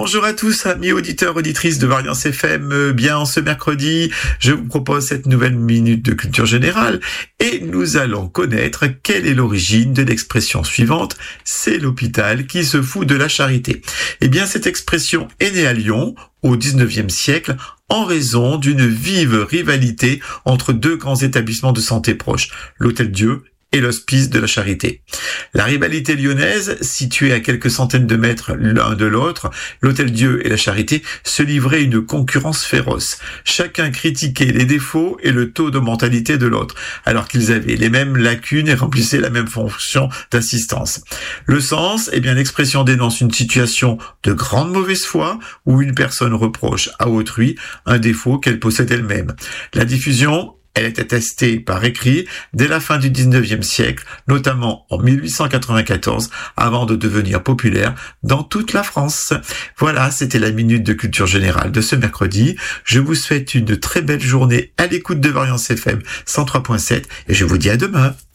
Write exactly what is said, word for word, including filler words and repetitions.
Bonjour à tous, amis auditeurs, auditrices de Variance F M. Bien, ce mercredi, je vous propose cette nouvelle minute de culture générale et nous allons connaître quelle est l'origine de l'expression suivante, c'est l'hôpital qui se fout de la charité. Eh bien, cette expression est née à Lyon au dix-neuvième siècle en raison d'une vive rivalité entre deux grands établissements de santé proches, l'Hôtel-Dieu et l'Hospice de la Charité. La rivalité lyonnaise, située à quelques centaines de mètres l'un de l'autre, l'Hôtel-Dieu et la Charité se livraient une concurrence féroce. Chacun critiquait les défauts et le taux de mortalité de l'autre, alors qu'ils avaient les mêmes lacunes et remplissaient la même fonction d'assistance. Le sens, eh bien, l'expression dénonce une situation de grande mauvaise foi où une personne reproche à autrui un défaut qu'elle possède elle-même. La diffusion, elle est attestée par écrit dès la fin du dix-neuvième siècle, notamment en mille huit cent quatre-vingt-quatorze, avant de devenir populaire dans toute la France. Voilà, c'était la minute de culture générale de ce mercredi. Je vous souhaite une très belle journée à l'écoute de Variance F M cent trois point sept et je vous dis à demain.